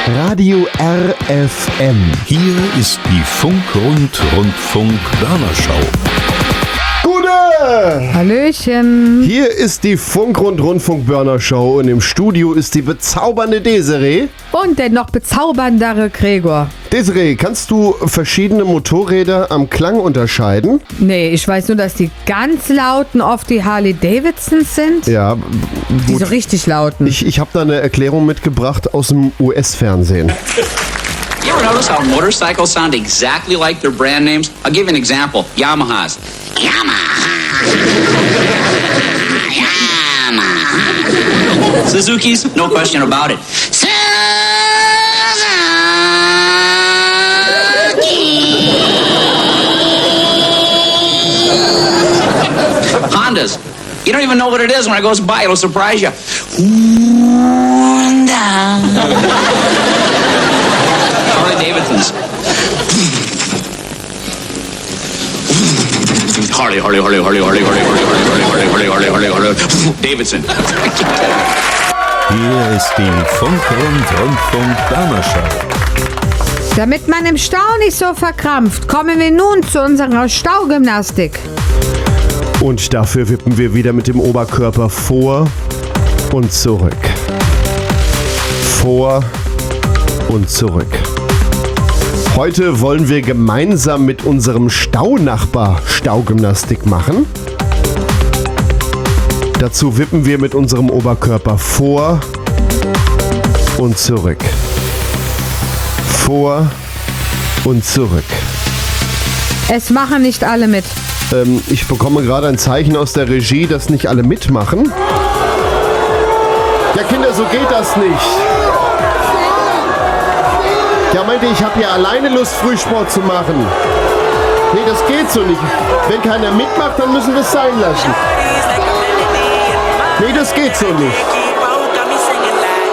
Radio RFM. Hier ist die Funk-Rundfunk-Börnerschau. Gute! Hallöchen. Hier ist die Funk-Rundfunk-Börnerschau und im Studio ist die bezaubernde Desiree. Und der noch bezauberndere Gregor. Desiree, kannst du verschiedene Motorräder am Klang unterscheiden? Nee, ich weiß nur, dass die ganz lauten oft die Harley-Davidsons sind. Ja, Die gut. so richtig lauten. Ich habe da eine Erklärung mitgebracht aus dem US-Fernsehen. You ever notice how motorcycles sound exactly like their brand names? I'll give you an example. Yamahas. Yamaha. Suzuki's, no question about it. Suzuki. Hondas. You don't even know what it is when it goes by. It'll surprise you. Honda. Harley-Davidsons. Harley. Davidson. Hier ist die Funk-Rundfunk-Börnerschau. Damit man im Stau nicht so verkrampft, kommen wir nun zu unserer Staugymnastik. Und dafür wippen wir wieder mit dem Oberkörper vor und zurück. Vor und zurück. Heute wollen wir gemeinsam mit unserem Staunachbar Staugymnastik machen. Dazu wippen wir mit unserem Oberkörper vor und zurück. Vor und zurück. Es machen nicht alle mit. Ich bekomme gerade ein Zeichen aus der Regie, dass nicht alle mitmachen. Ja, Kinder, so geht das nicht. Ja, meinte ich, habe ja alleine Lust, Frühsport zu machen. Nee, das geht so nicht. Wenn keiner mitmacht, dann müssen wir es sein lassen. Nee, das geht so nicht.